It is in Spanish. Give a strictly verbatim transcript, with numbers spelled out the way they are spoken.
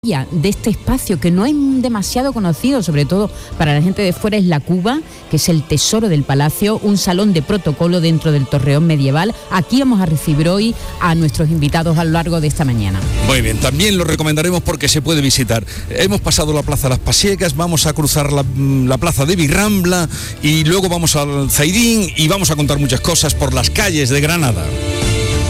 de este espacio que no es demasiado conocido, sobre todo para la gente de fuera, es la cuba, que es el tesoro del palacio, un salón de protocolo dentro del torreón medieval. Aquí vamos a recibir hoy a nuestros invitados a lo largo de esta mañana. Muy bien, también lo recomendaremos porque se puede visitar. Hemos pasado la Plaza Las Pasiegas, vamos a cruzar la, la Plaza de Virrambla y luego vamos al Zaidín y vamos a contar muchas cosas por las calles de Granada.